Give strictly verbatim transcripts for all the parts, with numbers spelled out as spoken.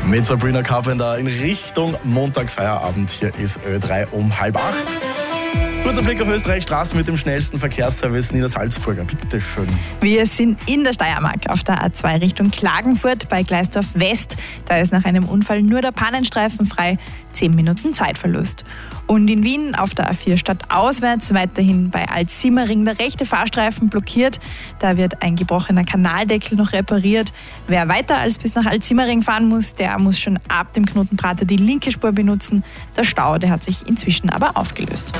Mit Sabrina Carpenter in Richtung Montagfeierabend. Hier ist Ö drei um halb acht. Kurzer Blick auf Österreich Straßen mit dem schnellsten Verkehrsservice Nina Salzburger. Bitte schön. Wir sind in der Steiermark auf der A zwei Richtung Klagenfurt bei Gleisdorf West. Da ist nach einem Unfall nur der Pannenstreifen frei. Zehn Minuten Zeitverlust. Und in Wien auf der A vier stadtauswärts weiterhin bei Alt-Simmering der rechte Fahrstreifen blockiert. Da wird ein gebrochener Kanaldeckel noch repariert. Wer weiter als bis nach Alt-Simmering fahren muss, der muss schon ab dem Knotenprater die linke Spur benutzen. Der Stau, der hat sich inzwischen aber aufgelöst.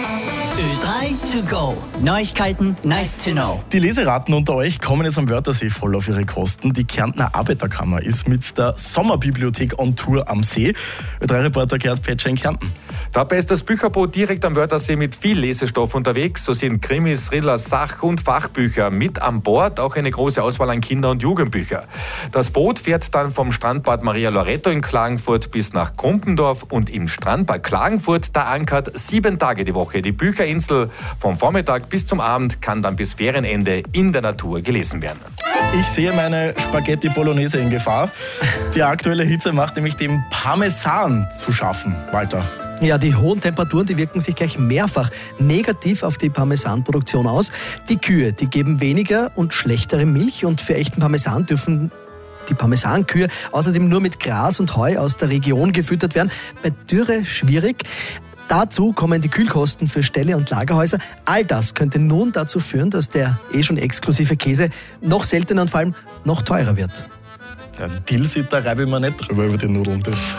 Ö drei to go. Neuigkeiten, nice to know. Die Leseraten unter euch kommen jetzt am Wörthersee voll auf ihre Kosten. Die Kärntner Arbeiterkammer ist mit der Sommerbibliothek on Tour am See. Ö drei Reporter Gerhard Petscher in Kärnten. Dabei ist das Bücherboot direkt am Wörthersee mit viel Lesestoff unterwegs. So sind Krimis, Thriller, Sach- und Fachbücher mit an Bord, auch eine große Auswahl an Kinder- und Jugendbücher. Das Boot fährt dann vom Strandbad Maria Loreto in Klagenfurt bis nach Kumpendorf und im Strandbad Klagenfurt, da ankert sieben Tage die Woche. Die Bücherinsel vom Vormittag bis zum Abend kann dann bis Ferienende in der Natur gelesen werden. Ich sehe meine Spaghetti Bolognese in Gefahr. Die aktuelle Hitze macht nämlich dem Parmesan zu schaffen. Walter. Ja, die hohen Temperaturen, die wirken sich gleich mehrfach negativ auf die Parmesanproduktion aus. Die Kühe, die geben weniger und schlechtere Milch und für echten Parmesan dürfen die Parmesankühe außerdem nur mit Gras und Heu aus der Region gefüttert werden. Bei Dürre schwierig. Dazu kommen die Kühlkosten für Ställe und Lagerhäuser. All das könnte nun dazu führen, dass der eh schon exklusive Käse noch seltener und vor allem noch teurer wird. Ja, Tilsit, da reibe ich mir nicht drüber über die Nudeln. Das,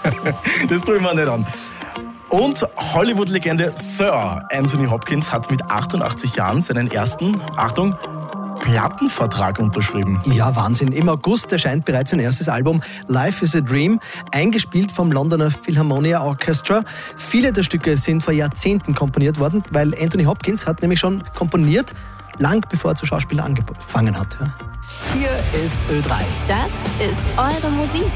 das tue ich mir nicht an. Und Hollywood-Legende Sir Anthony Hopkins hat mit achtundachtzig Jahren seinen ersten, Achtung, Plattenvertrag unterschrieben. Ja, Wahnsinn. Im August erscheint bereits sein erstes Album Life is a Dream, eingespielt vom Londoner Philharmonia Orchestra. Viele der Stücke sind vor Jahrzehnten komponiert worden, weil Anthony Hopkins hat nämlich schon komponiert, lang bevor er zu Schauspielen angefangen hat. Ja. Hier ist Ö drei. Das ist eure Musik.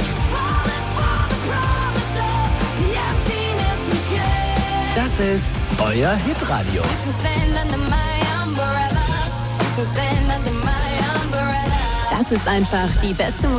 Das ist euer Hitradio. Das ist einfach die beste Musik.